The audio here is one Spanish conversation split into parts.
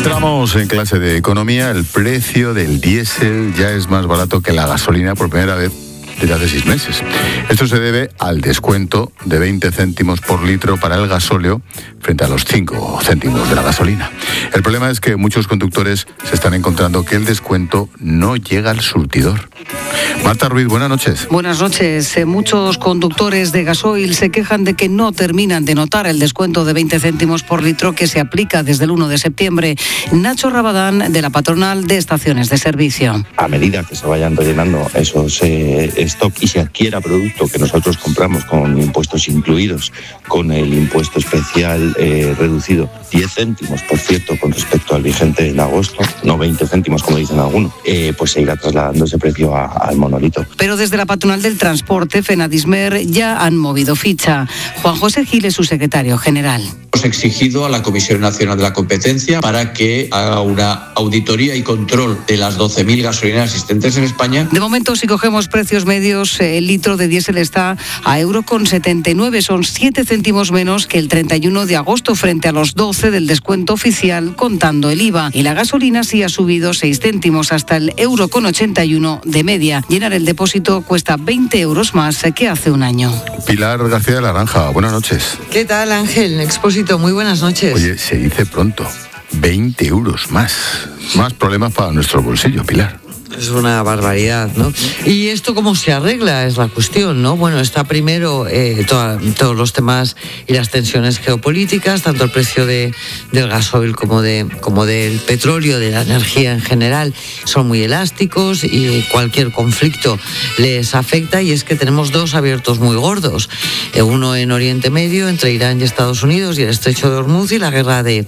Entramos en clase de economía. El precio del diésel ya es más barato que la gasolina por primera vez desde hace 6 meses. Esto se debe al descuento de 20 céntimos por litro para el gasóleo frente a los 5 céntimos de la gasolina. El problema es que muchos conductores se están encontrando que el descuento no llega al surtidor. Marta Ruiz, buenas noches. Buenas noches. Muchos conductores de gasoil se quejan de que no terminan de notar el descuento de 20 céntimos por litro que se aplica desde el 1 de septiembre. Nacho Rabadán, de la patronal de estaciones de servicio. A medida que se vayan rellenando esos stock y se adquiera producto que nosotros compramos con impuestos incluidos, con el impuesto especial reducido, 10 céntimos, por cierto, con respecto al vigente en agosto, no 20 céntimos como dicen algunos, pues se irá trasladando ese precio al monolito. Pero desde la patronal del transporte, Fenadismer, ya han movido ficha. Juan José Gil es su secretario general. Hemos exigido a la Comisión Nacional de la Competencia para que haga una auditoría y control de las 12.000 gasolineras existentes en España. De momento, si cogemos precios medios, el litro de diésel está a €1,79. Son 7 céntimos menos que el 31 de agosto frente a los 12 del descuento oficial contando el IVA. Y la gasolina sí ha subido 6 céntimos hasta el €1,81 de media. Llenar el depósito cuesta 20 euros más que hace un año. Pilar García de la Granja, buenas noches. ¿Qué tal, Ángel? Expósito, muy buenas noches. Oye, se dice pronto, 20 euros más. Más problemas para nuestro bolsillo, Pilar. Es una barbaridad, ¿no? ¿Y esto cómo se arregla? Es la cuestión, ¿no? Bueno, está primero todos los temas y las tensiones geopolíticas, tanto el precio del gasoil como del petróleo, de la energía en general, son muy elásticos y cualquier conflicto les afecta, y es que tenemos dos abiertos muy gordos. Uno en Oriente Medio, entre Irán y Estados Unidos, y el estrecho de Hormuz, y la guerra de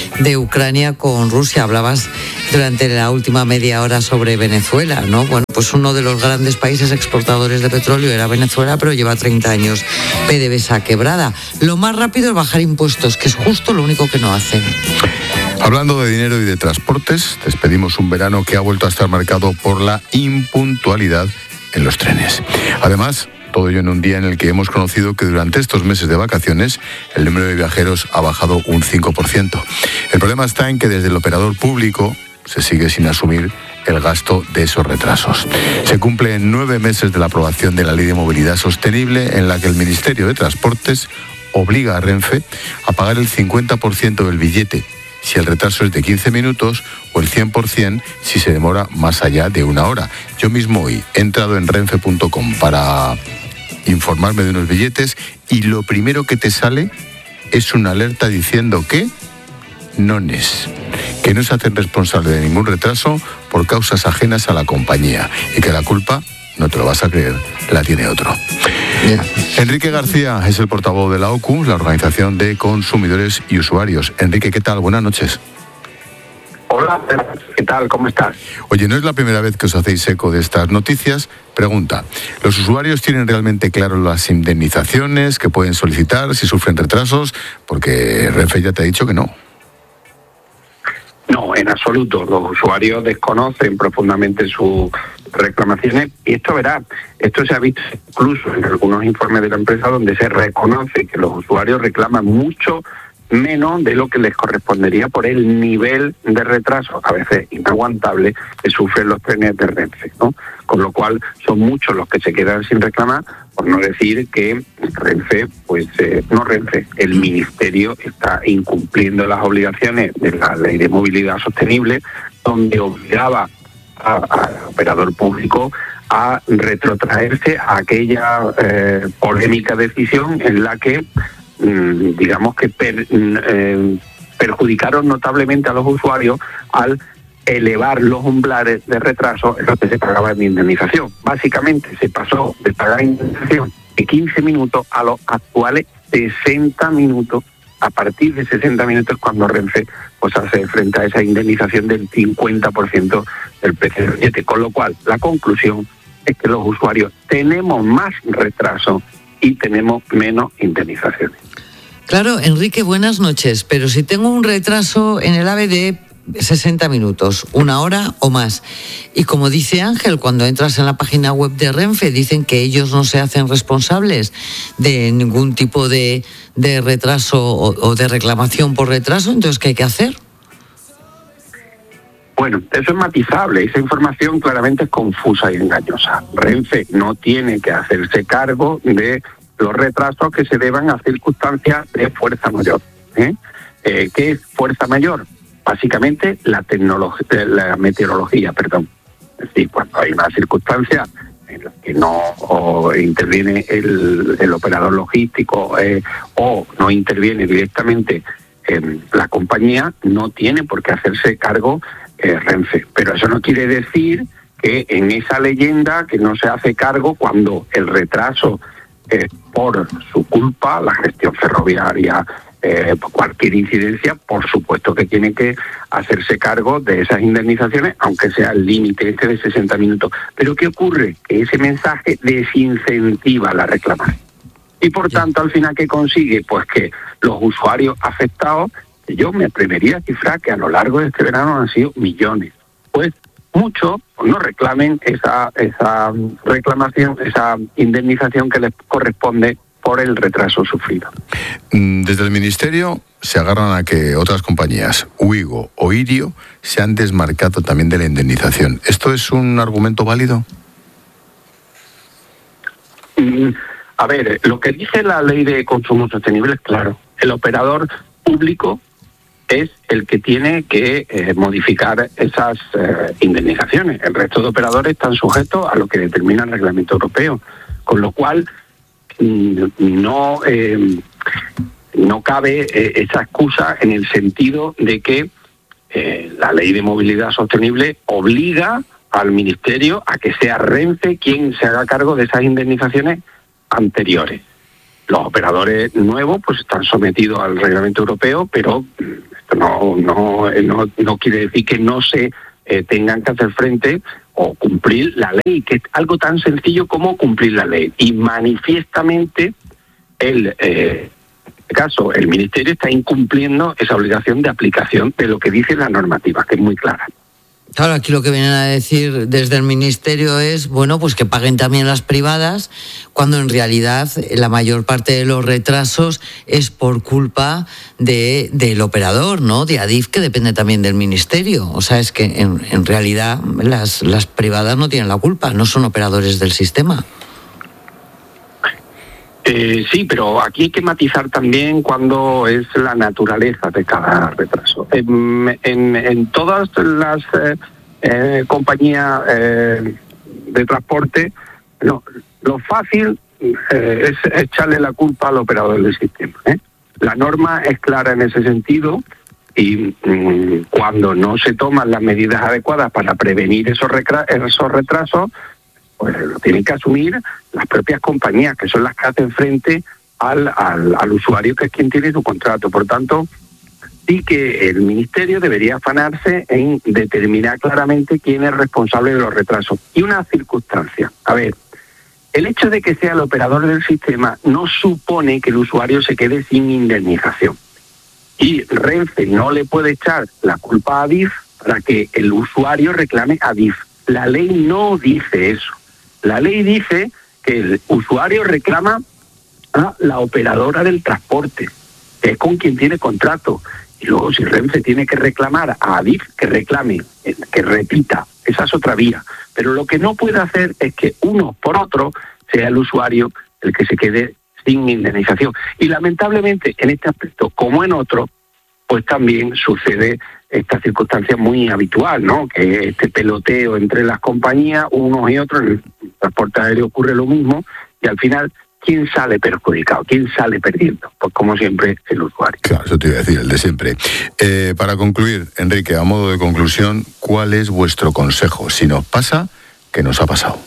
Ucrania con Rusia. Hablabas durante la última media hora sobre Venezuela, ¿no? Bueno, pues uno de los grandes países exportadores de petróleo era Venezuela, pero lleva 30 años PDVSA quebrada. Lo más rápido es bajar impuestos, que es justo lo único que no hacen. Hablando de dinero y de transportes, despedimos un verano que ha vuelto a estar marcado por la impuntualidad en los trenes. Además, todo ello en un día en el que hemos conocido que durante estos meses de vacaciones el número de viajeros ha bajado un 5%. El problema está en que desde el operador público se sigue sin asumir el gasto de esos retrasos. Se cumplen 9 meses de la aprobación de la Ley de Movilidad Sostenible, en la que el Ministerio de Transportes obliga a Renfe a pagar el 50% del billete si el retraso es de 15 minutos o el 100% si se demora más allá de 1 hora. Yo mismo hoy he entrado en renfe.com para informarme de unos billetes y lo primero que te sale es una alerta diciendo que no se hacen responsables de ningún retraso por causas ajenas a la compañía y que la culpa, no te lo vas a creer, la tiene otro. Yeah. Enrique García es el portavoz de la OCU, la Organización de Consumidores y Usuarios. Enrique, ¿qué tal? Buenas noches. Hola, ¿qué tal? ¿Cómo estás? Oye, no es la primera vez que os hacéis eco de estas noticias. Pregunta, ¿los usuarios tienen realmente claro las indemnizaciones que pueden solicitar si sufren retrasos? Porque Renfe ya te ha dicho que no. No, en absoluto. Los usuarios desconocen profundamente sus reclamaciones y esto se ha visto incluso en algunos informes de la empresa donde se reconoce que los usuarios reclaman mucho menos de lo que les correspondería por el nivel de retraso, a veces inaguantable, que sufren los trenes de Renfe, ¿no? Con lo cual son muchos los que se quedan sin reclamar, por no decir que Renfe, el Ministerio está incumpliendo las obligaciones de la Ley de Movilidad Sostenible, donde obligaba al operador público a retrotraerse a aquella polémica decisión en la que digamos que perjudicaron notablemente a los usuarios al elevar los umbrales de retraso en los que se pagaba mi indemnización. Básicamente se pasó de pagar indemnización de 15 minutos a los actuales 60 minutos. A partir de 60 minutos cuando Renfe pues hace frente a esa indemnización del 50% del precio del billete. Con lo cual, la conclusión es que los usuarios tenemos más retraso y tenemos menos indemnizaciones. Claro, Enrique, buenas noches, pero si tengo un retraso en el AVE de 60 minutos, 1 hora o más, y como dice Ángel, cuando entras en la página web de Renfe dicen que ellos no se hacen responsables de ningún tipo de retraso o de reclamación por retraso, entonces ¿qué hay que hacer? Bueno, eso es matizable, esa información claramente es confusa y engañosa. Renfe no tiene que hacerse cargo de los retrasos que se deban a circunstancias de fuerza mayor. ¿Qué es fuerza mayor? Básicamente la meteorología, perdón. Es decir, cuando hay una circunstancia en la que no interviene el operador logístico o no interviene directamente la compañía, no tiene por qué hacerse cargo Renfe. Pero eso no quiere decir que en esa leyenda que no se hace cargo cuando el retraso por su culpa, la gestión ferroviaria, cualquier incidencia, por supuesto que tiene que hacerse cargo de esas indemnizaciones, aunque sea el límite de 60 minutos. Pero ¿qué ocurre? Que ese mensaje desincentiva la reclamación. Y por tanto, al final, ¿qué consigue? Pues que los usuarios afectados, yo me atrevería a cifrar que a lo largo de este verano han sido millones. Pues muchos no reclamen esa reclamación, esa indemnización que les corresponde por el retraso sufrido. Desde el Ministerio se agarran a que otras compañías, Ouigo o Irio, se han desmarcado también de la indemnización. ¿Esto es un argumento válido? A ver, lo que dice la Ley de Consumo Sostenible es claro. El operador público es el que tiene que modificar esas indemnizaciones. El resto de operadores están sujetos a lo que determina el reglamento europeo, con lo cual no cabe esa excusa en el sentido de que la Ley de Movilidad Sostenible obliga al Ministerio a que sea Renfe quien se haga cargo de esas indemnizaciones anteriores. Los operadores nuevos pues están sometidos al reglamento europeo, pero esto no quiere decir que no se tengan que hacer frente o cumplir la ley, que es algo tan sencillo como cumplir la ley. Y manifiestamente el Ministerio está incumpliendo esa obligación de aplicación de lo que dice la normativa, que es muy clara. Claro, aquí lo que vienen a decir desde el Ministerio es, bueno, pues que paguen también las privadas, cuando en realidad la mayor parte de los retrasos es por culpa del operador, ¿no? De Adif, que depende también del Ministerio. O sea, es que en realidad las privadas no tienen la culpa, no son operadores del sistema. Sí, pero aquí hay que matizar también cuándo es la naturaleza de cada retraso. En todas las compañías de transporte, lo fácil es echarle la culpa al operador del sistema. La norma es clara en ese sentido y cuando no se toman las medidas adecuadas para prevenir esos retrasos, pues lo tienen que asumir las propias compañías, que son las que hacen frente al usuario, que es quien tiene su contrato. Por tanto, sí que el Ministerio debería afanarse en determinar claramente quién es responsable de los retrasos. Y una circunstancia, a ver, el hecho de que sea el operador del sistema no supone que el usuario se quede sin indemnización. Y Renfe no le puede echar la culpa a Adif para que el usuario reclame a Adif. La ley no dice eso. La ley dice que el usuario reclama a la operadora del transporte, que es con quien tiene contrato. Y luego si Renfe tiene que reclamar a Adif, que reclame, que repita. Esa es otra vía. Pero lo que no puede hacer es que uno por otro sea el usuario el que se quede sin indemnización. Y lamentablemente en este aspecto, como en otros, pues también sucede esta circunstancia muy habitual, ¿no? Que este peloteo entre las compañías, unos y otros, en el transporte aéreo ocurre lo mismo, y al final, ¿quién sale perjudicado? ¿Quién sale perdiendo? Pues como siempre, el usuario. Claro, eso te iba a decir, el de siempre. Para concluir, Enrique, a modo de conclusión, ¿cuál es vuestro consejo? Si nos pasa, ¿qué nos ha pasado?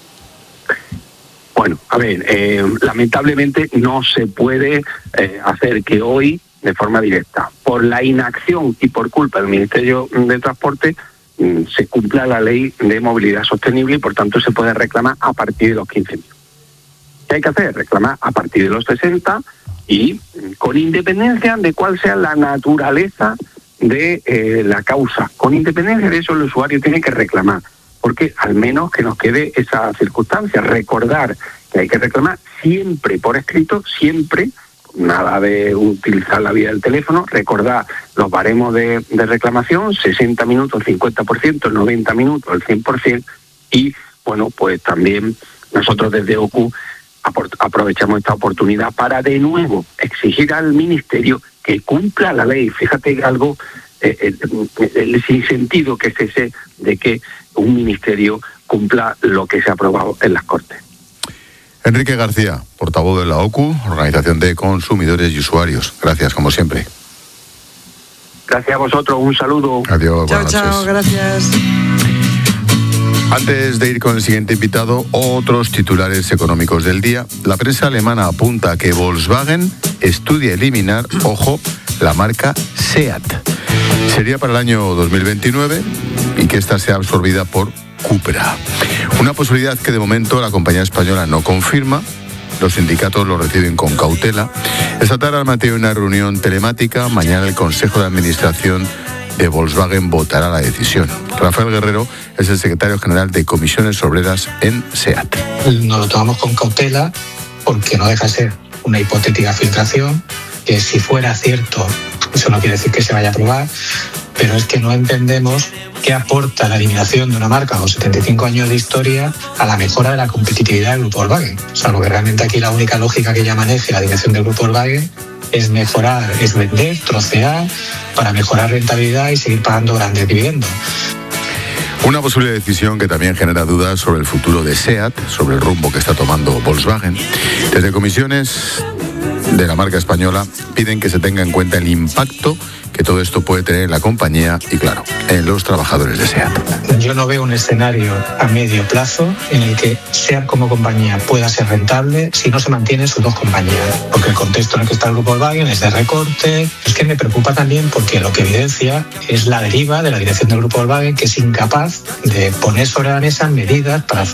Bueno, a ver, lamentablemente no se puede hacer que hoy, de forma directa, por la inacción y por culpa del Ministerio de Transporte, se cumpla la Ley de Movilidad Sostenible y por tanto se puede reclamar a partir de los 15 minutos. ¿Qué hay que hacer? Reclamar a partir de los 60 y con independencia de cuál sea la naturaleza de la causa. Con independencia de eso el usuario tiene que reclamar, porque al menos que nos quede esa circunstancia. Recordar que hay que reclamar siempre por escrito, siempre, nada de utilizar la vía del teléfono, recordar los baremos de reclamación, 60 minutos, 50%, 90 minutos, el 100%, y bueno, pues también nosotros desde OCU aprovechamos esta oportunidad para de nuevo exigir al Ministerio que cumpla la ley. Fíjate algo, el sinsentido que es ese de que un ministerio cumpla lo que se ha aprobado en las Cortes. Enrique García, portavoz de la OCU, Organización de Consumidores y Usuarios. Gracias, como siempre. Gracias a vosotros, un saludo. Adiós, buenas noches. Chao, gracias. Antes de ir con el siguiente invitado, otros titulares económicos del día. La prensa alemana apunta a que Volkswagen estudia eliminar, ojo, la marca SEAT. Sería para el año 2029 y que esta sea absorbida por Cupra. Una posibilidad que de momento la compañía española no confirma. Los sindicatos lo reciben con cautela. Esta tarde han mantenido una reunión telemática. Mañana el Consejo de Administración de Volkswagen votará la decisión. Rafael Guerrero es el secretario general de Comisiones Obreras en SEAT. Nos lo tomamos con cautela porque no deja de ser una hipotética filtración, que si fuera cierto, eso no quiere decir que se vaya a aprobar, pero es que no entendemos qué aporta la eliminación de una marca con 75 años de historia a la mejora de la competitividad del grupo Volkswagen. Salvo que realmente aquí la única lógica que ya maneje la dirección del grupo Volkswagen es mejorar, es vender, trocear, para mejorar rentabilidad y seguir pagando grandes dividendos. Una posible decisión que también genera dudas sobre el futuro de SEAT, sobre el rumbo que está tomando Volkswagen. Desde comisiones de la marca española piden que se tenga en cuenta el impacto que todo esto puede tener en la compañía y, claro, en los trabajadores de SEAT. Yo no veo un escenario a medio plazo en el que SEAT como compañía pueda ser rentable si no se mantienen sus dos compañías, porque el contexto en el que está el grupo Volkswagen es de recorte. Es que me preocupa también porque lo que evidencia es la deriva de la dirección del grupo Volkswagen, que es incapaz de poner sobre la mesa medidas para